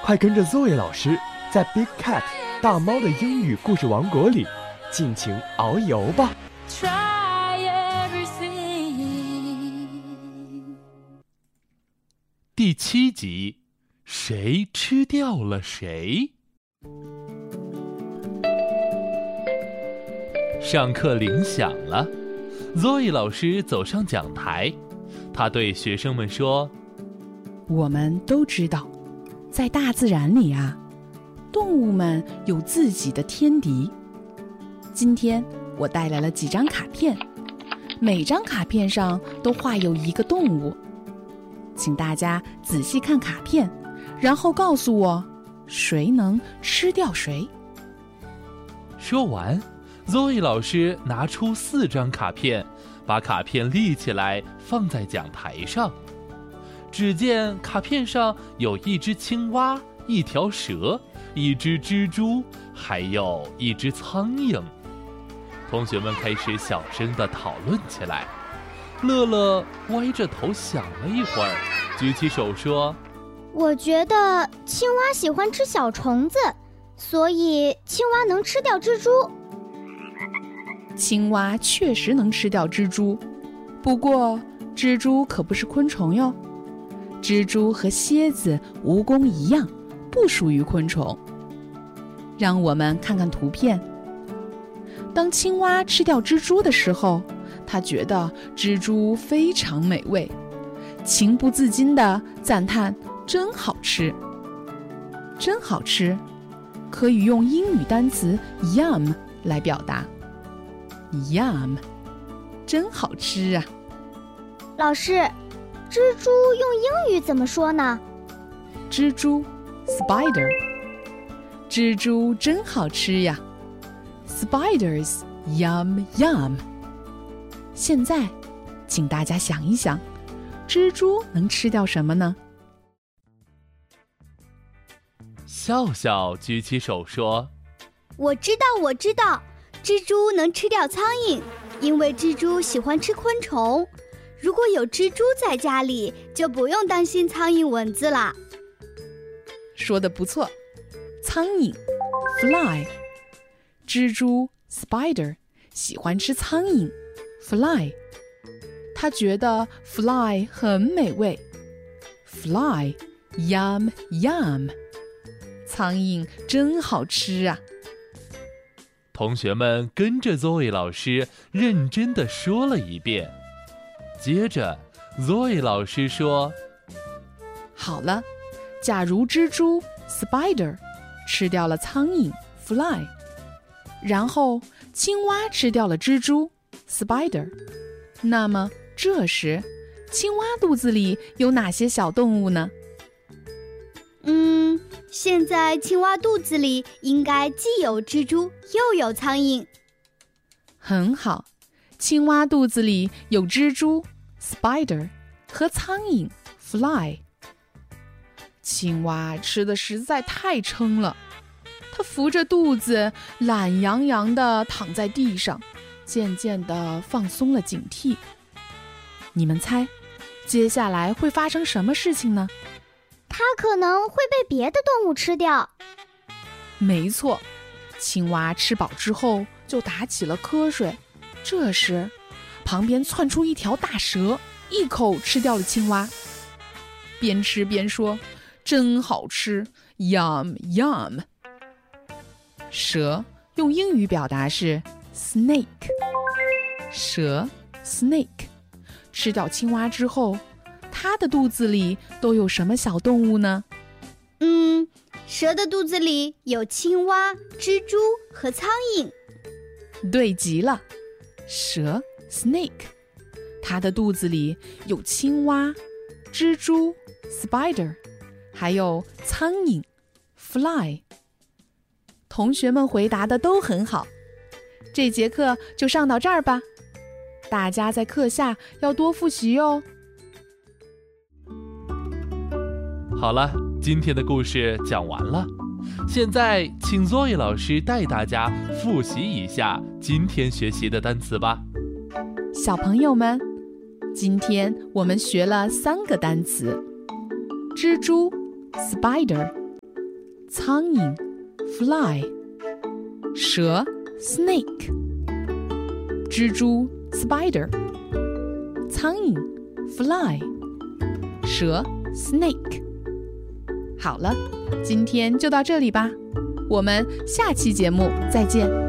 快跟着 Zoe 老师在 Big Cat 大猫的英语故事王国里尽情遨游吧。 第7集，谁吃掉了谁？上课铃响了， Zoe 老师走上讲台，他对学生们说： 我们都知道，在大自然里啊，动物们有自己的天敌。今天我带来了几张卡片，每张卡片上都画有一个动物，请大家仔细看卡片，然后告诉我谁能吃掉谁。 说完， Zoe 老师拿出4张卡片，把卡片立起来放在讲台上。只见卡片上有一只青蛙、一条蛇、一只蜘蛛，还有一只苍蝇。同学们开始小声地讨论起来。乐乐歪着头想了一会儿，举起手说： 我觉得青蛙喜欢吃小虫子，所以青蛙能吃掉蜘蛛。 青蛙确实能吃掉蜘蛛，不过蜘蛛可不是昆虫哟。蜘蛛和蝎子、蜈蚣一样，不属于昆虫。让我们看看图片。当青蛙吃掉蜘蛛的时候，它觉得蜘蛛非常美味，情不自禁地赞叹：真好吃！真好吃，可以用英语单词 yum 来表达。yum， 真好吃啊！ 老师，蜘蛛用英语怎么说呢？ 蜘蛛 spider， 蜘蛛真好吃呀。Spiders yum yum。现在，请大家想一想，蜘蛛能吃掉什么呢？ 笑笑举起手说： 我知道，蜘蛛能吃掉苍蝇，因为蜘蛛喜欢吃昆虫。如果有蜘蛛在家里，就不用担心苍蝇蚊子啦。 说得不错，苍蝇 fly， 蜘蛛 spider 喜欢吃苍蝇 fly， 他觉得 fly 很美味 fly yum yum， 苍蝇真好吃啊！ 同学们跟着 Zoe 老师认真地说了一遍。接着 Zoe 老师说： 好了，假如蜘蛛 spider 吃掉了苍蝇 fly， 然后青蛙吃掉了蜘蛛 spider， 那么这时青蛙肚子里有哪些小动物呢？ 现在青蛙肚子里应该既有蜘蛛又有苍蝇。 很好，青蛙肚子里有蜘蛛 spider 和苍蝇 fly。青蛙吃的实在太撑了，它扶着肚子懒洋洋地躺在地上，渐渐地放松了警惕。你们猜，接下来会发生什么事情呢？ 它可能会被别的动物吃掉。 没错，青蛙吃饱之后就打起了瞌睡。这时，旁边窜出一条大蛇，一口吃掉了青蛙。边吃边说：真好吃 yum yum。 蛇用英语表达是 snake， 蛇 snake 吃掉青蛙之后，它的肚子里都有什么小动物呢？ 蛇的肚子里有青蛙、蜘蛛和苍蝇。 对极了，蛇 snake， 它的肚子里有青蛙、蜘蛛 spider， 还有苍蝇 fly。 同学们回答的都很好，这节课就上到这儿吧，大家在课下要多复习哦。 好了，今天的故事讲完了，现在请 Zoe 老师带大家复习一下今天学习的单词吧。 小朋友们，今天我们学了3个单词：蜘蛛 spider、 苍蝇 fly， 蛇 snake， 蜘蛛 spider， 苍蝇 fly， 蛇 snake。好了，今天就到这里吧，我们下期节目再见。